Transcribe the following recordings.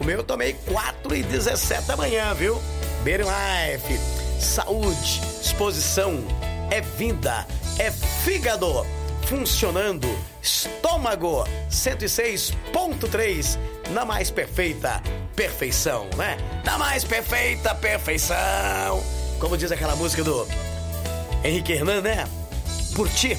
meu eu tomei 4h17 da manhã, viu? Beer Life, saúde, disposição, é vida, é fígado funcionando, estômago 106.3, na mais perfeita perfeição, né? Na mais perfeita perfeição, como diz aquela música do Henrique Hernan, né? Por ti.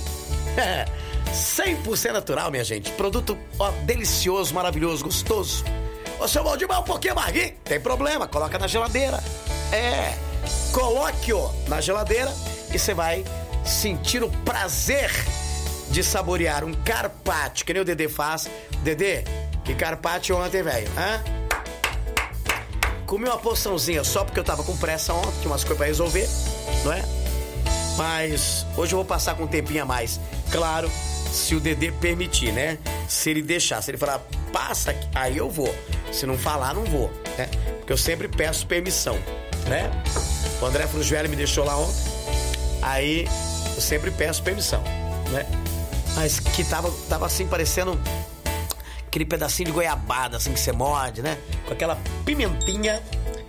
100% natural, minha gente. Produto, ó, delicioso, maravilhoso, gostoso. Ô, seu Valdimar, um pouquinho amarguinho? Tem problema, coloca na geladeira. Coloque-o na geladeira e você vai sentir o prazer de saborear um carpaccio, que nem o Dedê faz. Dedê, que carpaccio ontem, velho? Comi uma porçãozinha só porque eu tava com pressa ontem, tinha umas coisas pra resolver, não é? Mas hoje eu vou passar com um tempinho a mais. Claro, se o Dedê permitir, né? Se ele deixar, se ele falar, passa aqui, aí eu vou. Se não falar, não vou, né? Porque eu sempre peço permissão, né? O André Frugieri me deixou lá ontem, aí eu sempre peço permissão, né? Mas que tava assim, parecendo aquele pedacinho de goiabada, assim, que você morde, né? Com aquela pimentinha,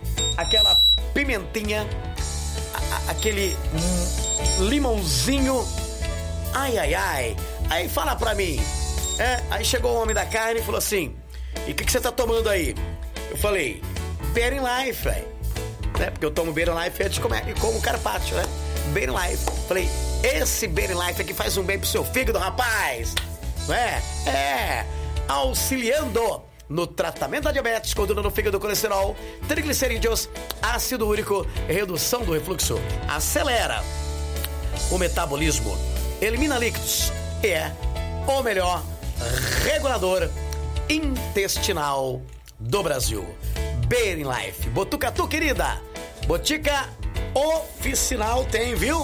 aquele limãozinho. Ai, ai, ai. Aí fala pra mim, aí chegou o homem da carne e falou assim, e o que você tá tomando aí? Eu falei, Beer Life, velho. Né? Porque eu tomo Beer Life antes de comer, e como carpaccio, né? Beer Life. Falei, esse Beer Life aqui faz um bem pro seu fígado, rapaz. Não é? Auxiliando no tratamento da diabetes, gordura no fígado, colesterol, triglicerídeos, ácido úrico, redução do refluxo, acelera o metabolismo, elimina líquidos e é o melhor regulador intestinal do Brasil. Beer Life. Botucatu, querida. Botica Oficinal tem, viu?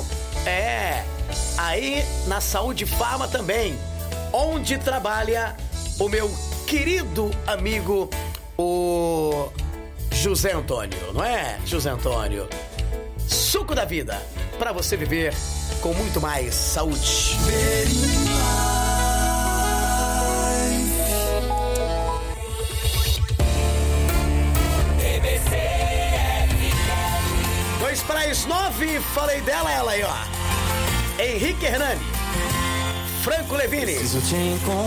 Aí na Saúde Farma também, onde trabalha o meu querido amigo, o José Antônio, não é, José Antônio? Suco da vida, para você viver com muito mais saúde. Dois para as 9, falei dela, ela aí, ó. Henrique Hernani, Franco Levini.